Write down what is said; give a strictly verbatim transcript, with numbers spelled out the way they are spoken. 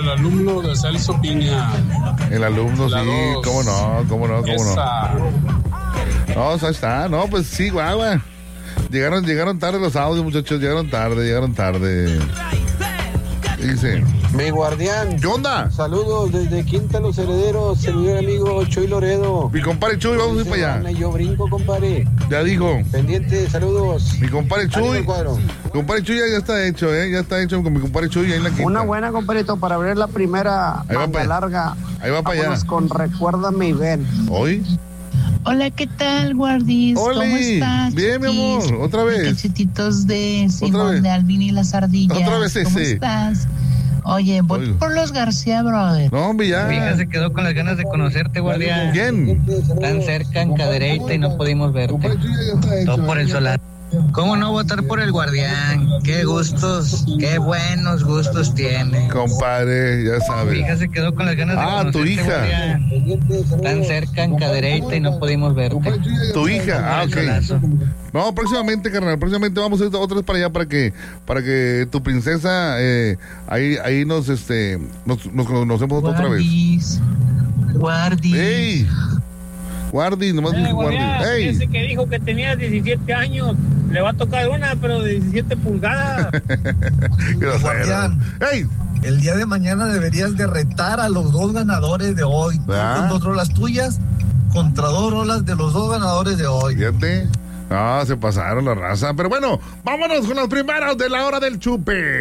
el alumno de Celso Piña. El alumno, La sí, dos. cómo no, cómo no, cómo no. Esa. No, ahí está, no, pues sí, guagua. Llegaron, llegaron tarde los audios, muchachos, llegaron tarde, llegaron tarde. Dice, Mi guardián. ¿qué onda? Saludos desde Quinta Los Herederos, el mi amigo Chuy Loredo. Mi compadre Chuy, vamos a ir Dice para allá. Ana, Yo brinco, compadre. Ya dijo. Pendiente, saludos. Mi compadre Ánimo, Chuy. cuadro. Mi compadre Chuy ya, ya está hecho, ¿eh? Ya está hecho con mi compadre Chuy ahí en la quinta. Una buena, compadrito, para abrir la primera Ahí va manga pa' allá. larga. Ahí va para Vámonos allá. con Recuérdame y ven. ¿Hoy? Hola, ¿qué tal, Guardis? Oli, ¿Cómo estás? bien, mi chiquis? amor, otra vez. Cachetitos de vez. Simón de Alvin y las ardillas. Otra vez ¿Cómo ese. estás? Oye, voy Oigo. por los García, brother. No, hombre, ya. Mi hija se quedó con las ganas de conocerte, guardián. ¿Quién? Tan cerca en Cadereyta y no pudimos verte. Compadre Chuy ya está hecho. Todo por el solar. ¿Cómo no votar por el guardián? Qué gustos, qué buenos gustos tiene. Compadre, ya Mi sabes. hija se quedó con las ganas de Ah, conocerte, tu hija. guardián. Tan cerca en Cadereyta y no pudimos verte. Tu hija, ah, Por el ok. solazo. No, próximamente, carnal, próximamente vamos a ir otra vez para allá para que, para que tu princesa, eh, ahí, ahí nos, este, nos, nos conocemos otra vez. Guardis. Guardis. ¡Ey! Guardi, nomás Eh, dijo Guardi. guardián, ¡Ey! ese que dijo que tenía diecisiete años, le va a tocar una, pero de diecisiete pulgadas. Qué grosero. Guardián. ¡Ey! El día de mañana deberías de retar a los dos ganadores de hoy. ¿Ah? Dos rolas tuyas contra dos rolas de los dos ganadores de hoy. Fíjate. No, se pasaron la raza. Pero bueno, vámonos con las primeras de la hora del chupe.